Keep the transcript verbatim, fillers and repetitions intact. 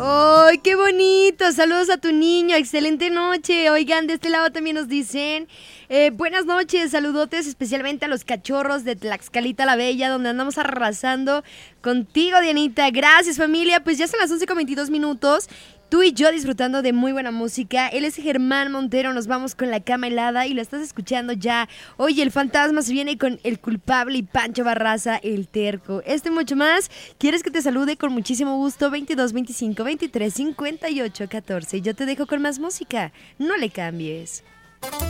¡Ay, qué bonito! Saludos a tu niño, excelente noche. Oigan, de este lado también nos dicen eh, buenas noches, saludotes especialmente a los cachorros de Tlaxcalita la Bella, donde andamos arrasando contigo, Dianita. Gracias, familia. Pues ya son las once con veintidós minutos. Tú y yo disfrutando de muy buena música. Él es Germán Montero, nos vamos con La Cama Helada y lo estás escuchando ya. Oye, el fantasma se viene con El Culpable y Pancho Barraza, El Terco. Este y mucho más. ¿Quieres que te salude? Con muchísimo gusto. veintidós, veinticinco, veintitrés, cincuenta y ocho, catorce. Y yo te dejo con más música. No le cambies.